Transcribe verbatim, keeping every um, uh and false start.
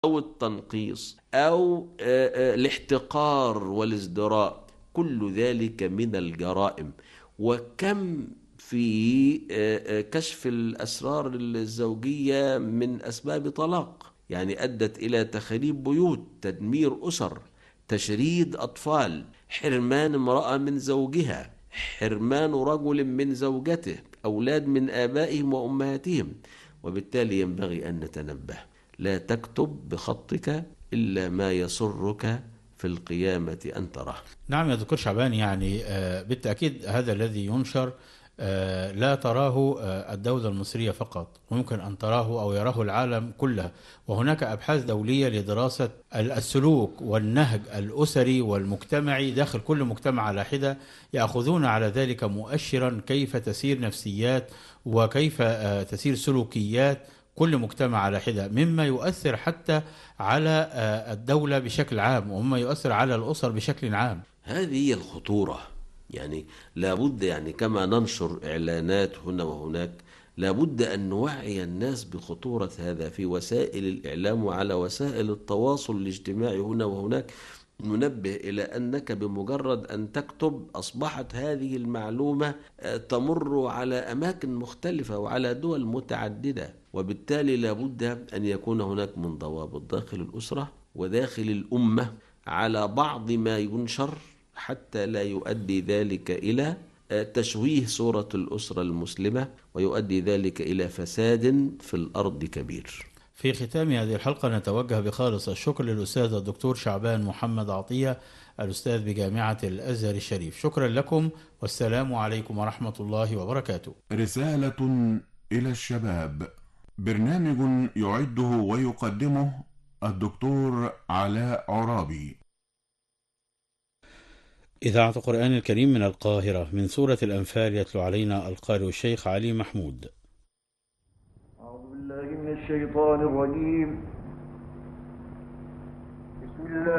أو التنقيص أو آه، آه، الاحتقار والازدراء، كل ذلك من الجرائم. وكم في آه، آه، كشف الأسرار الزوجية من أسباب طلاق، يعني أدت إلى تخريب بيوت، تدمير أسر، تشريد أطفال، حرمان امرأة من زوجها، حرمان رجل من زوجته، أولاد من آبائهم وأمهاتهم. وبالتالي ينبغي أن نتنبه، لا تكتب بخطك إلا ما يسرك في القيامة أن تراه. نعم يا دكتور شعبان، يعني آه، بالتأكيد هذا الذي ينشر آه، لا تراه آه، الدولة المصرية فقط، ممكن أن تراه أو يراه العالم كله. وهناك أبحاث دولية لدراسة السلوك والنهج الأسري والمجتمعي داخل كل مجتمع على حدة، يأخذون على ذلك مؤشرا كيف تسير نفسيات وكيف آه، تسير سلوكيات كل مجتمع على حدة، مما يؤثر حتى على آه، الدولة بشكل عام، ومما يؤثر على الأسر بشكل عام. هذه هي الخطورة. يعني لابد، يعني كما ننشر إعلانات هنا وهناك، لابد أن نوعي الناس بخطورة هذا في وسائل الإعلام وعلى وسائل التواصل الاجتماعي هنا وهناك. ننبه إلى أنك بمجرد أن تكتب أصبحت هذه المعلومة آه، تمر على أماكن مختلفة وعلى دول متعددة. وبالتالي لابد أن يكون هناك من ضوابط داخل الأسرة وداخل الأمة على بعض ما ينشر، حتى لا يؤدي ذلك إلى آه، تشويه صورة الأسرة المسلمة، ويؤدي ذلك إلى فساد في الأرض كبير. في ختام هذه الحلقة نتوجه بخالص الشكر للأستاذ الدكتور شعبان محمد عطية، الأستاذ بجامعة الأزهر الشريف. شكرا لكم، والسلام عليكم ورحمة الله وبركاته. رسالة إلى الشباب، برنامج يعده ويقدمه الدكتور علاء عرابي. إذاعة القرآن الكريم من القاهرة، من سورة الأنفال، يتلو علينا القارئ الشيخ علي محمود. أعوذ بالله من الشيطان الرجيم. بسم الله